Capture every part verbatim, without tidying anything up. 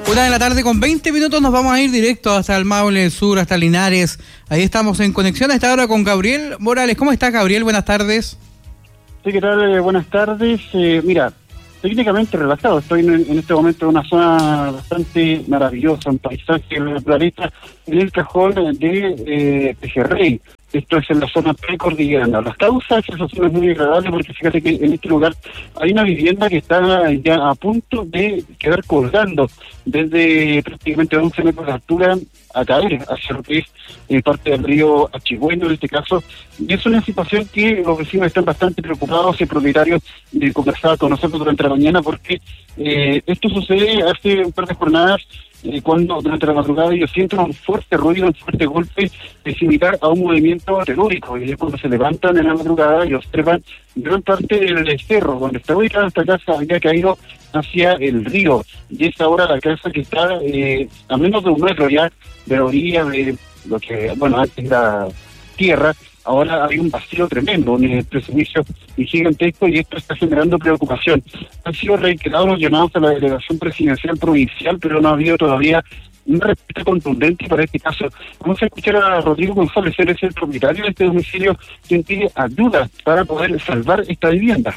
Una de la tarde con veinte minutos, nos vamos a ir directo hasta el Maule Sur, hasta Linares. Ahí estamos en conexión a esta hora con Gabriel Morales. ¿Cómo está, Gabriel? Buenas tardes. Sí, ¿qué tal? Eh, buenas tardes. Eh, mira, técnicamente relajado. Estoy en, en este momento en una zona bastante maravillosa, un paisaje naturalista, en el cajón de eh, Pejerrey. Esto es en la zona precordillerana. Las causas, esa zona es muy agradable porque fíjate que en este lugar hay una vivienda que está ya a punto de quedar colgando desde prácticamente once metros de altura a caer hacia lo que es eh, parte del río Achigüeño en este caso. Y es una situación que los vecinos están bastante preocupados. El propietario eh, conversaba con nosotros durante la mañana porque eh, esto sucede hace un par de jornadas Eh, cuando durante la madrugada ellos sienten un fuerte ruido, un fuerte golpe eh, similar a un movimiento telúrico, y es cuando se levantan en la madrugada y observan gran parte del cerro donde está ubicada esta casa había caído hacia el río, y es ahora la casa que está eh, a menos de un metro ya de la orilla de lo que, bueno, antes era tierra. Ahora hay un vacío tremendo, un precipicio gigantesco, y esto está generando preocupación. Han sido reiterados los llamados a la delegación presidencial provincial, pero no ha habido todavía una respuesta contundente para este caso. Vamos a escuchar a Rodrigo González, él es el propietario de este domicilio, quien pide ayuda para poder salvar esta vivienda.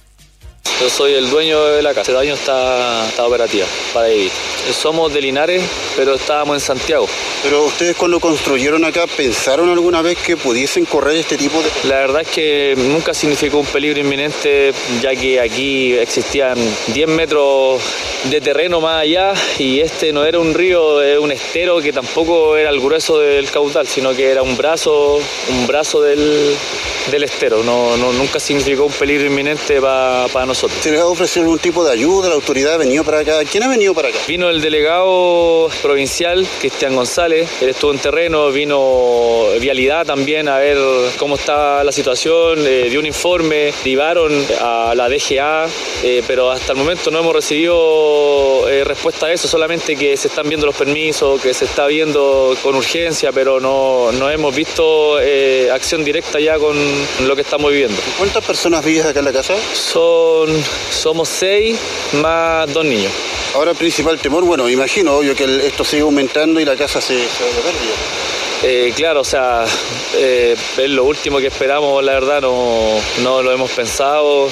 Yo soy el dueño de la casa, hace años está, está operativa para vivir. Somos de Linares, pero estábamos en Santiago. Pero ustedes cuando construyeron acá, ¿pensaron alguna vez que pudiesen correr este tipo de...? La verdad es que nunca significó un peligro inminente, ya que aquí existían diez metros de terreno más allá, y este no era un río, era un estero que tampoco era el grueso del caudal, sino que era un brazo, un brazo del, del estero. No, no, nunca significó un peligro inminente para pa nosotros. ¿Se les ha ofrecido algún tipo de ayuda? ¿La autoridad ha venido para acá? ¿Quién ha venido para acá? Vino el delegado provincial, Cristian González, él estuvo en terreno, vino Vialidad también a ver cómo está la situación, eh, dio un informe, derivaron a la D G A, eh, pero hasta el momento no hemos recibido eh, respuesta a eso, solamente que se están viendo los permisos, que se está viendo con urgencia, pero no, no hemos visto eh, acción directa ya con lo que estamos viviendo. ¿Cuántas personas viven acá en la casa? Son, somos seis más dos niños. Ahora el principal temor, bueno, imagino, obvio que el, esto sigue aumentando y la casa se, se va a perder. Eh, claro, o sea, eh, es lo último que esperamos, la verdad, no, no lo hemos pensado.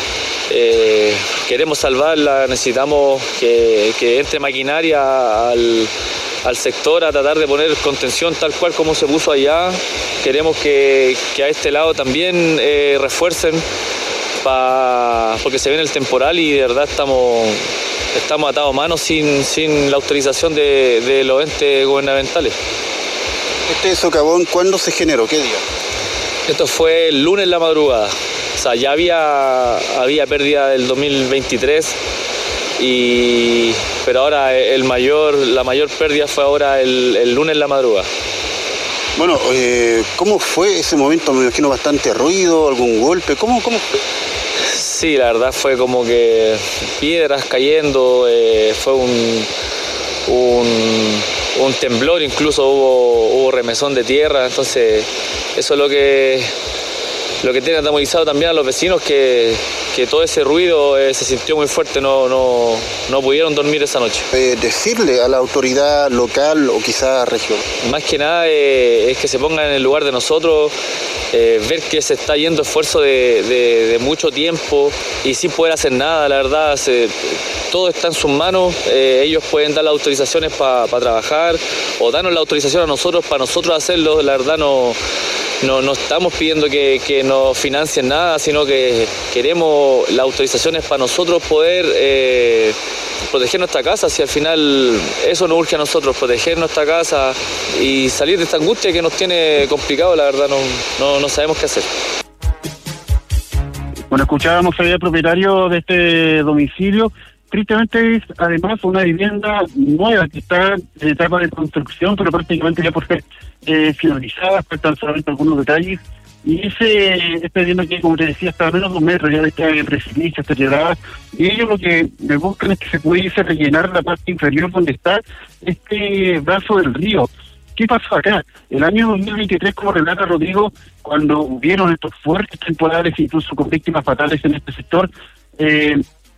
Eh, queremos salvarla, necesitamos que, que entre maquinaria al, al sector a tratar de poner contención tal cual como se puso allá. Queremos que, que a este lado también eh, refuercen, pa, porque se viene el temporal y de verdad estamos... Estamos atados a manos sin, sin la autorización de, de los entes gubernamentales. ¿Este socavón cuándo se generó? ¿Qué día? Esto fue el lunes en la madrugada. O sea, ya había, había pérdida del dos mil veintitrés, y, pero ahora el mayor, la mayor pérdida fue ahora el, el lunes en la madrugada. Bueno, eh, ¿cómo fue ese momento? Me imagino bastante ruido, algún golpe. ¿Cómo, cómo fue? Sí, la verdad fue como que piedras cayendo, eh, fue un, un, un temblor, incluso hubo, hubo remesón de tierra, entonces eso es lo que, lo que tiene atemorizado también a los vecinos, que, que todo ese ruido eh, se sintió muy fuerte, no, no, no pudieron dormir esa noche. Eh, decirle a la autoridad local o quizás regional. Más que nada eh, es que se pongan en el lugar de nosotros. Eh, ver que se está yendo esfuerzo de, de, de mucho tiempo y sin poder hacer nada, la verdad, se, todo está en sus manos. Eh, ellos pueden dar las autorizaciones para pa trabajar o darnos la autorización a nosotros para nosotros hacerlo. La verdad no, no, no estamos pidiendo que, que nos financien nada, sino que queremos las autorizaciones para nosotros poder eh, proteger nuestra casa. Si al final eso nos urge a nosotros, proteger nuestra casa y salir de esta angustia que nos tiene complicado, la verdad no, no, no sabemos qué hacer. Bueno, escuchábamos al propietario de este domicilio. Tristemente es además una vivienda nueva que está en etapa de construcción, pero prácticamente ya por ser eh, finalizada, faltan solamente algunos detalles. Y ese, esta vivienda que, como te decía, está a menos de un metro ya de este precipicio, esta quebrada, y ellos lo que me buscan es que se pudiese rellenar la parte inferior donde está este brazo del río. ¿Qué pasó acá? El año dos mil veintitrés, como relata Rodrigo, cuando hubieron estos fuertes temporales, incluso con víctimas fatales en este sector, eh,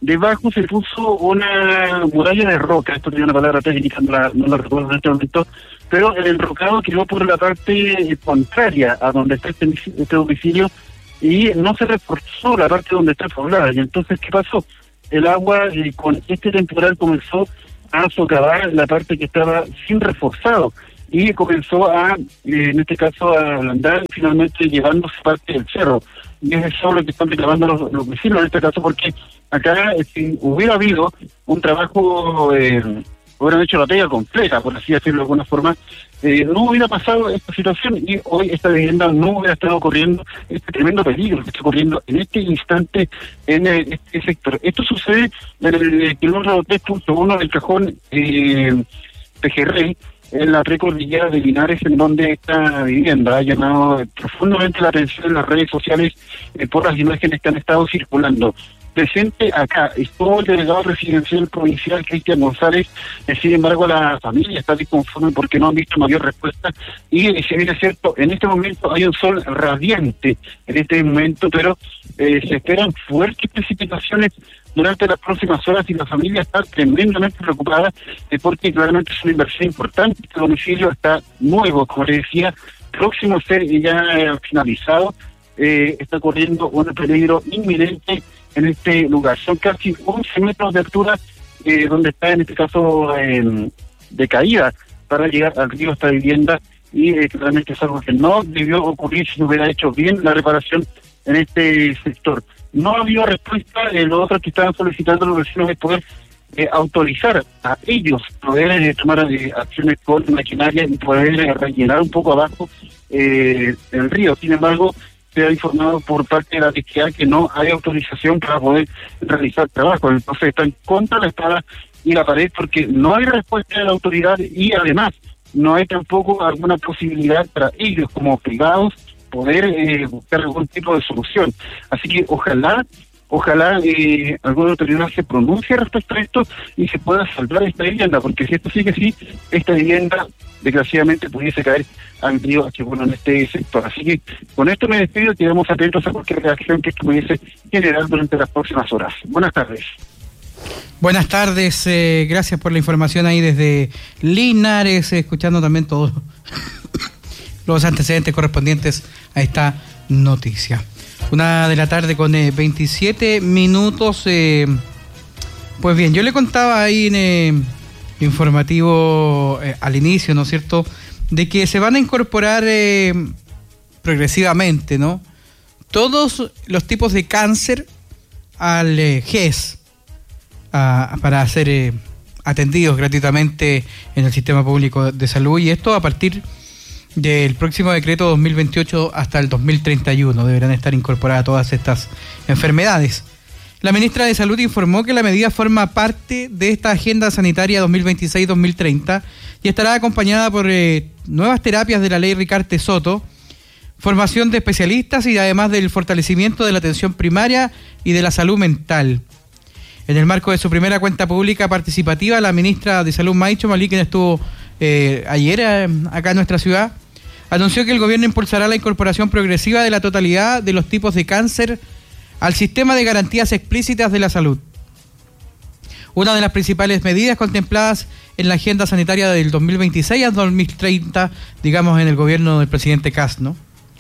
debajo se puso una muralla de roca, esto tiene una palabra técnica, no la, no la recuerdo en este momento, pero el enrocado quedó por la parte contraria a donde está este, este domicilio y no se reforzó la parte donde está poblada. Y entonces, ¿qué pasó? El agua eh, con este temporal comenzó a socavar la parte que estaba sin reforzado y comenzó a, eh, en este caso, a andar finalmente llevándose parte del cerro. Y es eso lo que están reclamando los, los vecinos en este caso, porque acá eh, si hubiera habido un trabajo, eh, hubieran hecho la pega completa, por así decirlo de alguna forma, eh, no hubiera pasado esta situación y hoy esta vivienda no hubiera estado corriendo este tremendo peligro que está ocurriendo en este instante en el, este sector. Esto sucede en el kilómetro tres punto uno del cajón eh, Pejerrey, en la precordillera de Linares, en donde esta vivienda ha llamado profundamente la atención en las redes sociales eh, por las imágenes que han estado circulando. Presente acá estuvo el delegado residencial provincial Cristian González, eh, sin embargo la familia está disconforme porque no han visto mayor respuesta y eh, si bien es cierto, en este momento hay un sol radiante en este momento, pero eh, se esperan fuertes precipitaciones durante las próximas horas y la familia está tremendamente preocupada eh, porque claramente es una inversión importante. Este domicilio está nuevo, como les decía, próximo a ser ya eh, finalizado, eh, está corriendo un peligro inminente en este lugar. Son casi once metros de altura eh, donde está en este caso eh, de caída para llegar al río esta vivienda y eh, claramente es algo que no debió ocurrir si no hubiera hecho bien la reparación en este sector. No ha habido respuesta. Eh, lo otro que estaban solicitando los vecinos es poder eh, autorizar a ellos poder eh, tomar eh, acciones con maquinaria y poder eh, rellenar un poco abajo eh, el río. Sin embargo, se ha informado por parte de la entidad que no hay autorización para poder realizar trabajo. Entonces está en contra de la espada y la pared porque no hay respuesta de la autoridad y además no hay tampoco alguna posibilidad para ellos como privados poder eh, buscar algún tipo de solución. Así que ojalá, ojalá eh, alguna autoridad se pronuncie respecto a esto y se pueda salvar esta vivienda, porque si esto sigue así, esta vivienda desgraciadamente pudiese caer al río Achebona en este sector. Así que con esto me despido y quedamos atentos a cualquier reacción que esto pudiese generar durante las próximas horas. Buenas tardes. Buenas tardes, eh, gracias por la información ahí desde Linares, eh, escuchando también todos los antecedentes correspondientes a esta noticia. Una de la tarde con eh, veintisiete minutos. Eh, pues bien, yo le contaba ahí en eh, informativo eh, al inicio, ¿no es cierto?, de que se van a incorporar eh, progresivamente, ¿no?, todos los tipos de cáncer al eh, G E S a, para ser eh, atendidos gratuitamente en el sistema público de salud, y esto a partir del próximo decreto dos mil veintiocho hasta el dos mil treinta y uno deberán estar incorporadas todas estas enfermedades. La ministra de Salud informó que la medida forma parte de esta Agenda Sanitaria dos mil veintiséis dos mil treinta y estará acompañada por eh, nuevas terapias de la Ley Ricarte Soto, formación de especialistas y además del fortalecimiento de la atención primaria y de la salud mental. En el marco de su primera cuenta pública participativa, la ministra de Salud Maicho Malí, quien estuvo eh, ayer eh, acá en nuestra ciudad, anunció que el gobierno impulsará la incorporación progresiva de la totalidad de los tipos de cáncer al sistema de garantías explícitas de la salud. Una de las principales medidas contempladas en la agenda sanitaria del dos mil veintiséis al dos mil treinta, digamos, en el gobierno del presidente Kast, ¿no?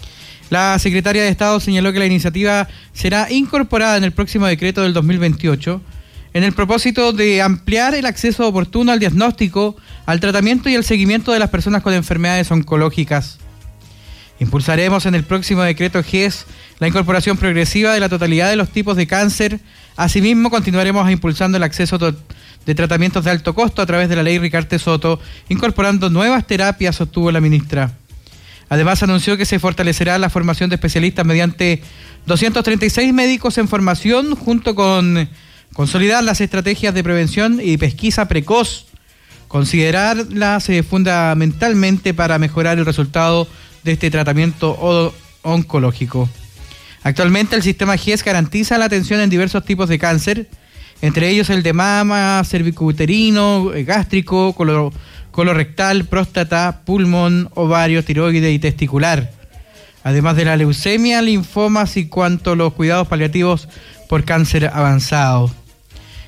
La secretaria de Estado señaló que la iniciativa será incorporada en el próximo decreto del dos mil veintiocho en el propósito de ampliar el acceso oportuno al diagnóstico, al tratamiento y al seguimiento de las personas con enfermedades oncológicas. Impulsaremos en el próximo decreto G E S la incorporación progresiva de la totalidad de los tipos de cáncer. Asimismo, continuaremos impulsando el acceso de tratamientos de alto costo a través de la Ley Ricarte Soto, incorporando nuevas terapias, sostuvo la ministra. Además, anunció que se fortalecerá la formación de especialistas mediante doscientos treinta y seis médicos en formación, junto con consolidar las estrategias de prevención y pesquisa precoz, considerarlas eh, fundamentalmente para mejorar el resultado de este tratamiento oncológico. Actualmente el sistema G E S garantiza la atención en diversos tipos de cáncer, entre ellos el de mama, cervicouterino, gástrico, color, colorectal, próstata, pulmón, ovario, tiroides y testicular, además de la leucemia, linfomas y cuanto a los cuidados paliativos por cáncer avanzado.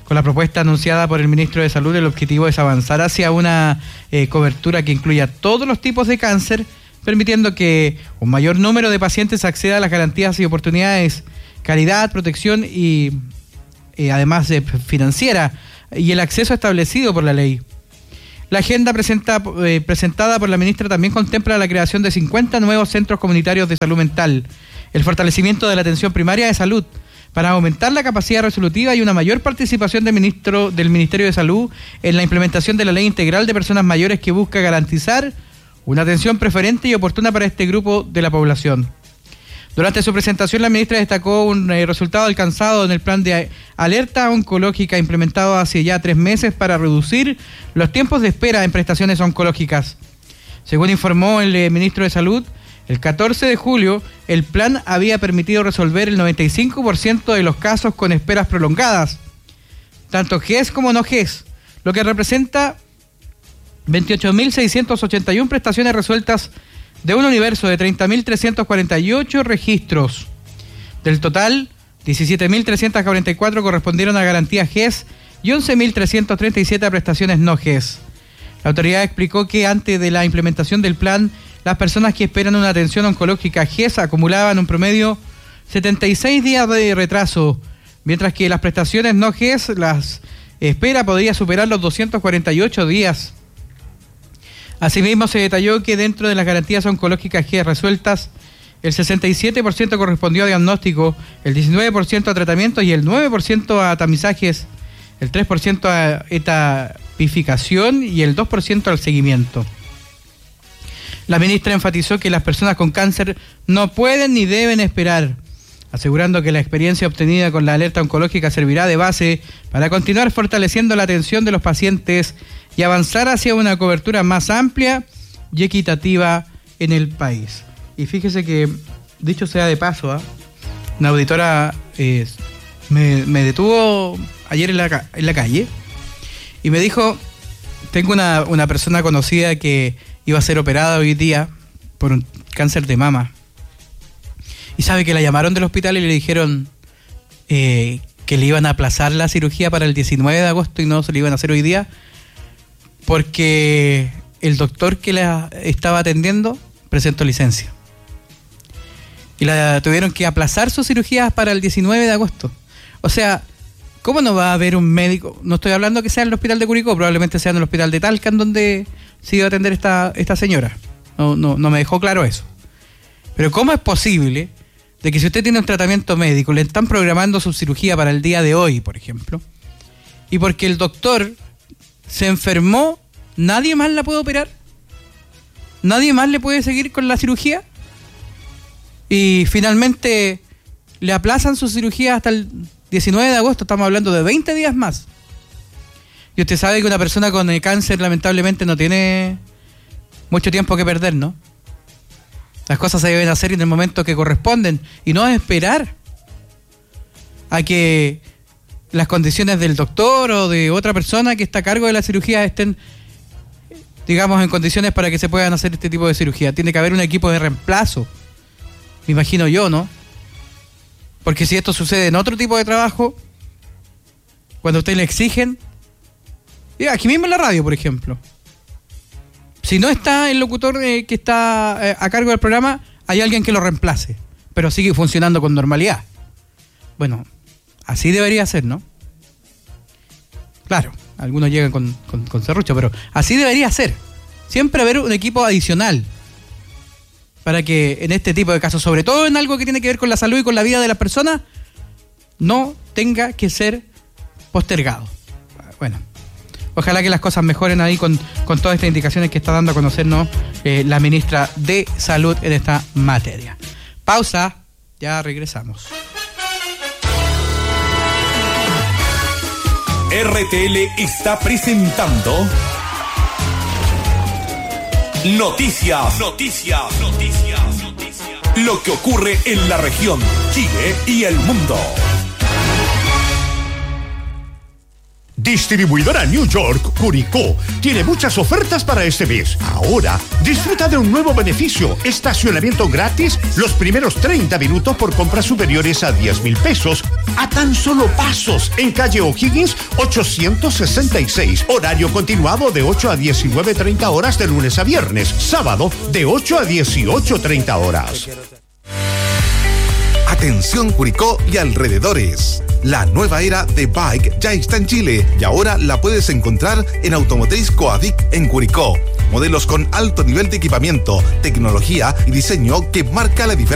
Con la propuesta anunciada por el ministro de Salud, el objetivo es avanzar hacia una eh, cobertura que incluya todos los tipos de cáncer, permitiendo que un mayor número de pacientes acceda a las garantías y oportunidades, calidad, protección y eh, además de financiera y el acceso establecido por la ley. La agenda presenta, eh, presentada por la ministra también contempla la creación de cincuenta nuevos centros comunitarios de salud mental, el fortalecimiento de la atención primaria de salud, para aumentar la capacidad resolutiva y una mayor participación del ministro del Ministerio de Salud en la implementación de la Ley Integral de Personas Mayores, que busca garantizar una atención preferente y oportuna para este grupo de la población. Durante su presentación, la ministra destacó un eh, resultado alcanzado en el plan de alerta oncológica implementado hace ya tres meses para reducir los tiempos de espera en prestaciones oncológicas. Según informó el eh, ministro de Salud, el catorce de julio, el plan había permitido resolver el noventa y cinco por ciento de los casos con esperas prolongadas, tanto G E S como no G E S, lo que representa veintiocho mil seiscientas ochenta y una prestaciones resueltas de un universo de treinta mil trescientos cuarenta y ocho registros. Del total, diecisiete mil trescientos cuarenta y cuatro correspondieron a garantía G E S y once mil trescientos treinta y siete a prestaciones no G E S. La autoridad explicó que antes de la implementación del plan, las personas que esperan una atención oncológica G E S acumulaban un promedio setenta y seis días de retraso, mientras que las prestaciones no G E S, las espera podría superar los doscientos cuarenta y ocho días. Asimismo, se detalló que dentro de las garantías oncológicas G E S resueltas, el sesenta y siete por ciento correspondió a diagnóstico, el diecinueve por ciento a tratamientos y el nueve por ciento a tamizajes, el tres por ciento a etapificación y el dos por ciento al seguimiento. La ministra enfatizó que las personas con cáncer no pueden ni deben esperar, asegurando que la experiencia obtenida con la alerta oncológica servirá de base para continuar fortaleciendo la atención de los pacientes y avanzar hacia una cobertura más amplia y equitativa en el país. Y fíjese que, dicho sea de paso, ¿eh? una auditora eh, me, me detuvo ayer en la, en la calle y me dijo, tengo una, una persona conocida que iba a ser operada hoy día por un cáncer de mama. Y sabe que la llamaron del hospital y le dijeron eh, que le iban a aplazar la cirugía para el diecinueve de agosto y no se le iban a hacer hoy día, porque el doctor que la estaba atendiendo presentó licencia. Y la tuvieron que aplazar su cirugía para el diecinueve de agosto. O sea, ¿cómo no va a haber un médico? No estoy hablando que sea en el hospital de Curicó, probablemente sea en el hospital de Talca, en donde se iba a atender esta, esta señora. No, no, no me dejó claro eso. Pero ¿cómo es posible de que si usted tiene un tratamiento médico, le están programando su cirugía para el día de hoy, por ejemplo, y porque el doctor se enfermó, nadie más la puede operar? ¿Nadie más le puede seguir con la cirugía? Y finalmente le aplazan su cirugía hasta el diecinueve de agosto, estamos hablando de veinte días más. Y usted sabe que una persona con cáncer lamentablemente no tiene mucho tiempo que perder, ¿no? Las cosas se deben hacer en el momento que corresponden y no esperar a que las condiciones del doctor o de otra persona que está a cargo de la cirugía estén, digamos, en condiciones para que se puedan hacer este tipo de cirugía. Tiene que haber un equipo de reemplazo, me imagino yo, ¿no? Porque si esto sucede en otro tipo de trabajo, cuando a usted le exigen, aquí mismo en la radio, por ejemplo, si no está el locutor eh, que está eh, a cargo del programa, hay alguien que lo reemplace, pero sigue funcionando con normalidad. Bueno, así debería ser, ¿no? Claro, algunos llegan con, con, con serrucho, pero así debería ser. Siempre haber un equipo adicional para que en este tipo de casos, sobre todo en algo que tiene que ver con la salud y con la vida de las personas, no tenga que ser postergado. Bueno, ojalá que las cosas mejoren ahí con, con todas estas indicaciones que está dando a conocernos eh, la ministra de Salud en esta materia. Pausa, ya regresamos. R T L está presentando Noticias, Noticias, Noticias, Noticias. Lo que ocurre en la región, Chile y el mundo. Distribuidora New York, Curicó, tiene muchas ofertas para este mes. Ahora, disfruta de un nuevo beneficio, estacionamiento gratis los primeros treinta minutos por compras superiores a diez mil pesos, a tan solo pasos, en calle O'Higgins ochocientos sesenta y seis, horario continuado de ocho a diecinueve treinta horas de lunes a viernes, sábado de ocho a dieciocho treinta horas. Atención Curicó y alrededores. La nueva era de Bike ya está en Chile y ahora la puedes encontrar en Automotriz Coadic en Curicó. Modelos con alto nivel de equipamiento, tecnología y diseño que marca la diferencia.